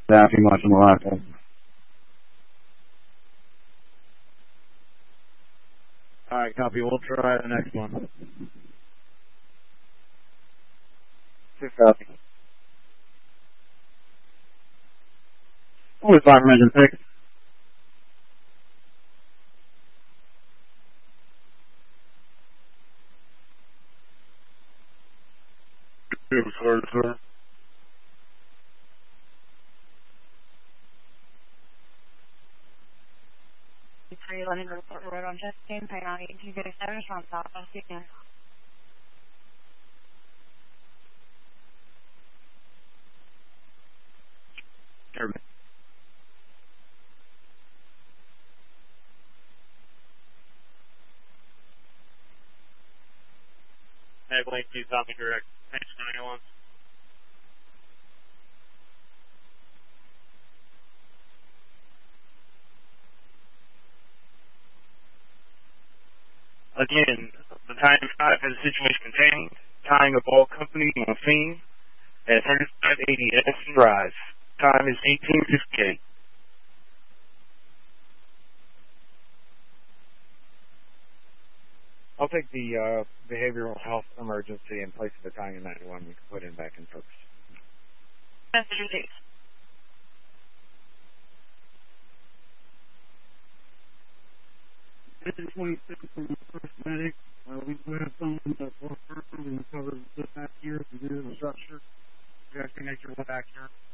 Staffing much on the laptop. Alright, copy. We'll try the next one. 2 copy. Only 5 measure 6. Sorry, sir. Are you letting report road on Justin, Pine on 1837 from South Austin? Hey, Blake, please stop me direct. Thanks, 91. Again, the time 5 has a situation containing tying a ball company on scene at 3580 Edison Drive. Time is 18:58. I'll take the behavioral health emergency in place of the tying in 91. We can put in back in first. Message received. This is 26 from the first medic. We do have someone that will cover this back here to do the structure. You guys can make your way back here.